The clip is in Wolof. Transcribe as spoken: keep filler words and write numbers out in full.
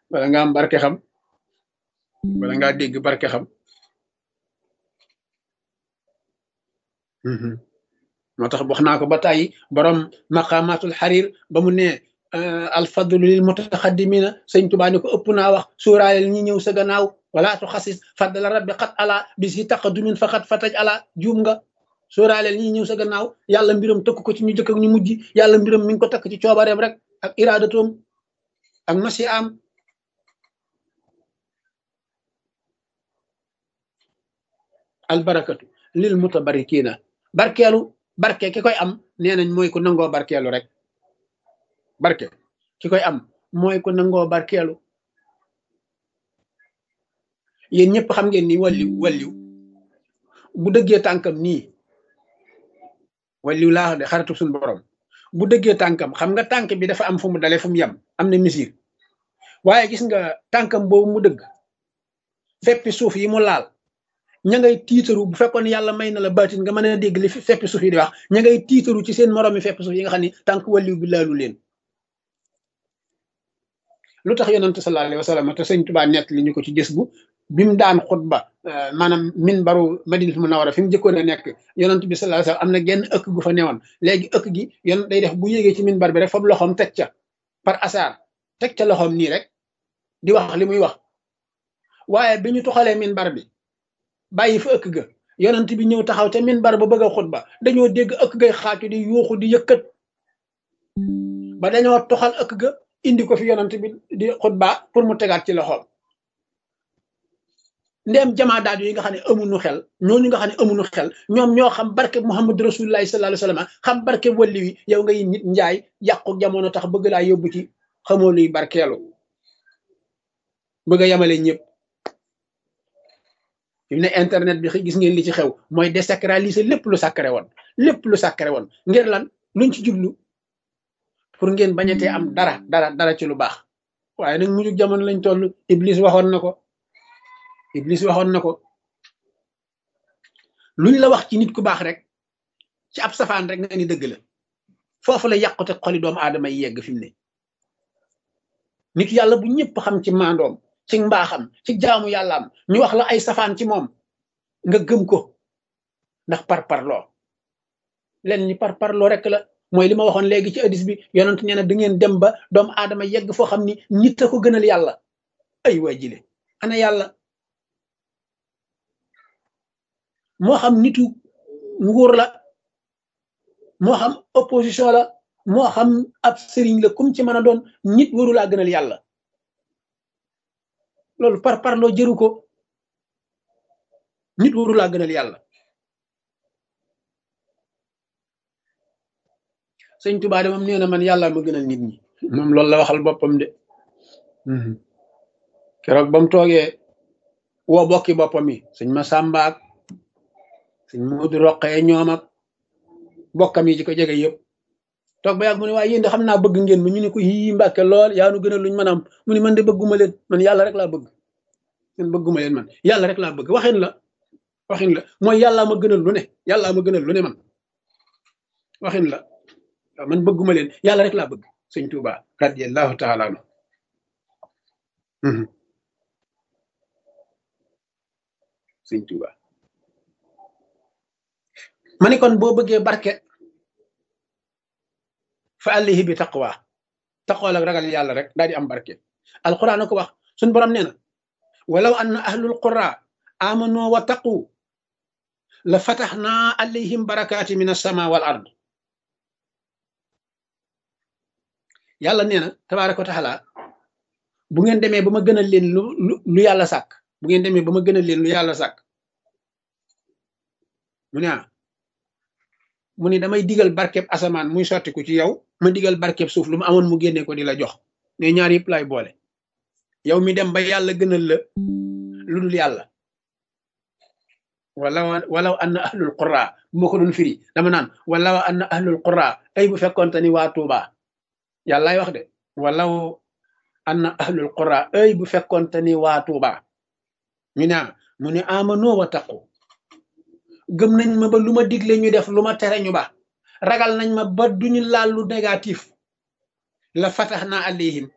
bala nga am barke xam bala ngaa dégg barke xam. moo tax wax naa ko ba tàyyi borom maqamatul xarir ba mu ne alfadlu lil mutaxaddimina sëñ Tuubaa ni ko ëpp naa wax suuraaleel ñi ñëw sa gannaaw wala tu xasis faddala rabbi xat ala bis yi taqadumin faqat fataj ala juum nga suuraaleel ñi ñëw sa gannaaw yàlla mbiram tëkk ko ci ñu jëkk ak ñu mujj yàlla mbiram mi ngi ko takk ci coobareem rek ak iradatoom ak masi am albarakatu lil mutabarikina barkeelu barke ki koy am nee nañ mooy ku nangoo barkeelu rek barke ki koy am mooy ku nangoo barkeelu yéen ñëpp xam ngeen ni walliw walliw bu dëggee tànkam nii walliw laa de xaritu suñu borom bu dëggee tànkam xam nga tànk bi dafa am fu mu dale fu mu yem am na misir waaye gis nga tànkam boobu mu dëgg feppi suuf yi mu laal ña ngay tiitaru bu fekkoon yàlla may na la baatin nga mën a dégg li feppi suuf yi di wax ña ngay tiitaru ci seen moroom mi feppi suuf yi nga xam ni tànk walliw bi laalu leen lu tax yonent sallallahu alayhi wa sallam te sëñ Tuubaa nett li ñu ko ci gis bu bi mu daan xutba maanaam min baru Madinatul Munawwara fi mu jëkkoon a nekk yonent bi sallallahu alayhi wa sallam am na genn ëkk gu fa newoon léegi ëkk gi yon day def bu yéegee ci min bar bi rek foofu loxoom teg ca par hasard teg ca loxoom nii rek di wax li muy wax waaye bi ñu toxalee min bar bi bàyyi fa ëkk ga yonent bi ñëw taxaw ca min bar ba bëgg a xutba dañoo dégg ëkk gay xaatu di yuuxu di yëkkat ba dañoo toxal ëkk ga indi ko fi yonent bi di xutba pour mu tegaat ci loxoom ndeem jamaa daaju yi nga xam ne amuñu xel ñooñu nga xam ne amuñu xel ñoom ñoo xam barke Muhammad rasulullahi sallallahu alayhi wasallam xam barke walli wi yow ngay nit njaay yàqu jamono tax bëgg laa yóbbu ci xamoo luy barkeelu bëgg a yamale ñëpp fi mu ne internet bi gis ngeen li ci xew mooy désacraliser lépp lu sacré woon lépp lu sacré woon ngir lan luñ ci jublu pour ngeen bañatee am dara dara dara ci lu baax waaye nag mujj jamono lañ toll Iblis waxoon na ko Iblis waxoon na ko luñ la wax ci nit ku baax rek ci ab safaan rek nga ni dëgg la foofu la yàqute xoli doomu aadama yi yegg fi mu ne nit yàlla bu ñëpp xam ci maandoom ci mbaaxam ci jaamu yàllaam ñu wax la ay safaan ci moom nga gëm ko ndax par parloo len ñi par parloo rek la mooy li ma waxoon léegi ci hadis bi yonent nee na da ngeen dem ba doomu aadama yegg foo xam ni nit a ko gënal yàlla ay waa jile ana yàlla moo xam nitu nguur la moo xam opposition la moo xam ab sëriñ la kum ci mën a doon nit warulaa gënal yàlla loolu par parloo jëru ko nit warulaa gënal yàlla sëñ Tuubaa de moom nee na man yàlla ma gënal nit ñi moom loolu la waxal boppam de keroog ba mu toogee woo bokki boppam yi sëñ ma Sàmba ak sëñ Moodu Roqee ñoom ak bokkam yi ci ko jege yëpp toog ba yàgg mu ne waaye yéen de xam naa bëgg ngeen ma ñu ne ko yii Mbàkke lool yaa nu gënal luñ mën a am mu ne man de bëgguma leen man yàlla rek laa bëgg man bëgguma leen man yàlla rek laa bëgg waxin la waxin la mooy yàllaa ma gënal lu ne yàllaa ma gënal lu ne man waxin la waaw man bëgguma leen yàlla rek laa bëgg sëñ Tuuba radiyallahu taala anhu sëñ Tuuba ma ni kon boo bëggee barke fa àllihi bi taqwa taqwa la ragal yàlla rek daal di am barke alquran a ko wax suñ borom nee na walaw anna ahlul qura amanu wa taqu la fataxna alayhim barakaati min as-sama wal ard yàlla nee na tabaaraka wa taala bu ngeen demee ba ma gënal leen lu lu yàlla sàkk bu ngeen demee ba ma gënal leen lu yàlla sàkk mu ne ah mu ni damay digal barkeb asamaan muy sottiku ci yow ma digal barkeb suuf lu mu amoon mu génne ko di la jox ne ñaar yëpp lay boole yow mi dem ba yàlla gënal la lu dul yàlla wala walaw anna ahlul qura bu ma ko doon firi dama naan walaw anna ahlul qura ay bu fekkoonte ni waa Tuuba yàllaay wax de walaw anna ahlul qura ay bu fekkoonte ni waa Tuuba ñu ne mu ne amano wa taqu gëm nañ ma ba lu ma digle ñu def lu ma tere ñu ba ragal nañ ma ba duñu laal lu négatif la fatax naa alayhim